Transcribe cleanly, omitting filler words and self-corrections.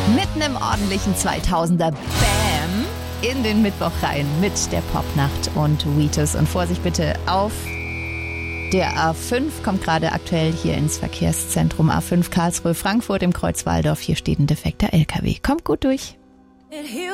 Mit einem ordentlichen 2000er Bam in den Mittwoch rein mit der Popnacht und Wheatus. Und Vorsicht bitte auf der A5, kommt gerade aktuell hier ins Verkehrszentrum A5 Karlsruhe-Frankfurt im Kreuz Walldorf. Hier steht ein defekter LKW. Kommt gut durch.